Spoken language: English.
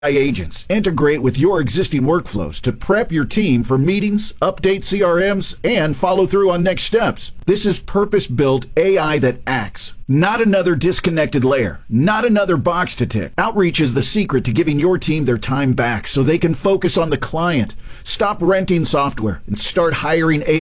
agents integrate with your existing workflows to prep your team for meetings, update CRMs, and follow through on next steps. This is purpose-built AI that acts, not another disconnected layer, not another box to tick. Outreach is the secret to giving your team their time back so they can focus on the client. Stop renting software and start hiring AI.